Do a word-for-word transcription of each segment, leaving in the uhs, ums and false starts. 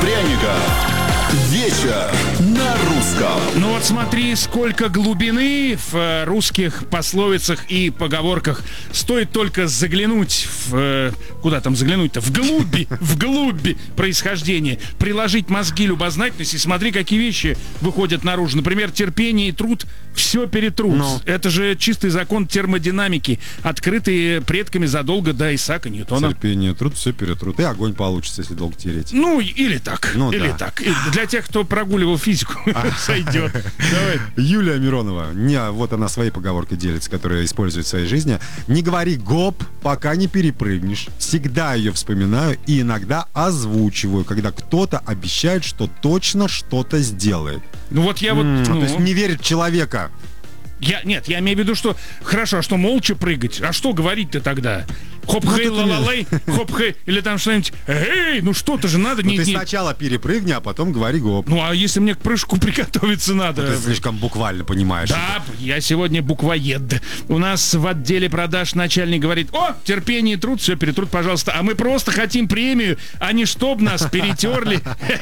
Пряников. Вечер на русском. Ну вот смотри, сколько глубины в э, русских пословицах и поговорках. Стоит только заглянуть в... Э, куда там заглянуть-то? В глуби, в глуби происхождения. Приложить мозги любознательности. Смотри, какие вещи выходят наружу. Например, терпение и труд все перетрут. Но. Это же чистый закон термодинамики, открытый предками задолго до Исаака Ньютона. Терпение и труд все перетрут. И огонь получится, если долго тереть. Ну, или так. Ну, или да. так. Для тех, кто прогуливал физику, сойдет. Давай. Юлия Миронова, не, вот она своей поговоркой делится, которая использует в своей жизни. Не говори гоп, пока не перепрыгнешь. Всегда ее вспоминаю и иногда озвучиваю, когда кто-то обещает, что точно что-то сделает. Ну вот я вот... М-м, ну, то есть не верит в человека. Я, нет, я имею в виду, что хорошо, а что молча прыгать? А что говорить-то тогда? Хоп-хей, ну, ла-ла-лей, хоп-хей, или там что-нибудь, эй, ну что-то же надо. Ну, не, ты не... сначала перепрыгни, а потом говори гоп. Ну, а если мне к прыжку приготовиться надо? Ну, ты слишком буквально понимаешь. Да, я сегодня буквоед. У нас в отделе продаж начальник говорит: о, терпение и труд, все перетрут, пожалуйста. А мы просто хотим премию, а не чтоб нас перетерли.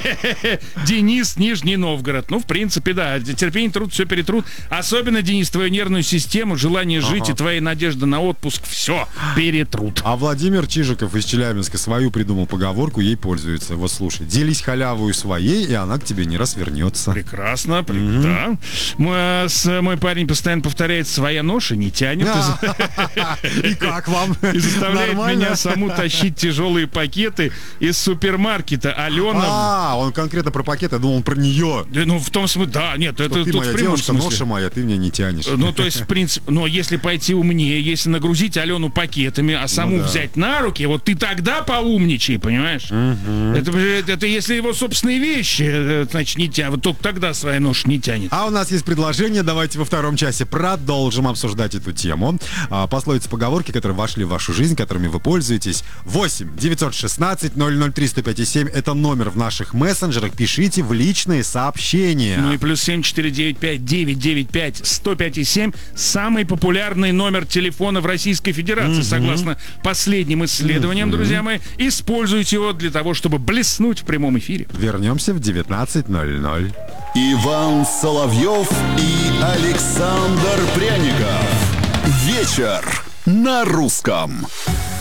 Денис, Нижний Новгород. Ну, в принципе, да, терпение и труд, все перетрут. Особенно, Денис, твою нервную систему, желание жить и твои надежды на отпуск, все перетрут. А Владимир Чижиков из Челябинска свою придумал поговорку, ей пользуется. Вот слушай, делись халявою своей, и она к тебе не раз вернется. Прекрасно, mm-hmm. да. Мой, с, мой парень постоянно повторяет: своя ноша не тянет. И как вам? И заставляет меня саму тащить тяжелые пакеты из супермаркета. Алена... А, он конкретно про пакеты, думал про нее. Ну, в том смысле, да, нет, это ты моя девушка, ноша моя, ты меня не тянешь. Ну, то есть, в принципе, но если пойти умнее, если нагрузить Алену пакетами, а саму ну, да. взять на руки, вот ты тогда поумничай, понимаешь? Угу. Это, это, это если его собственные вещи, значит, не тянет, вот только тогда своя нож не тянет. А у нас есть предложение, давайте во втором часе продолжим обсуждать эту тему. Пословицы, поговорки, которые вошли в вашу жизнь, которыми вы пользуетесь. восемь девятьсот шестнадцать ноль ноль три сто пять семь это номер в наших мессенджерах. Пишите в личные сообщения. Ну и плюс семь четыре девять пять девять девять пять сто пять семь самый популярный номер телефона в Российской Федерации, mm-hmm. согласно последним исследованиям, mm-hmm. друзья мои. Используйте его для того, чтобы блеснуть в прямом эфире. Вернемся в девятнадцать ноль ноль. Иван Соловьев и Александр Пряников. Вечер на русском.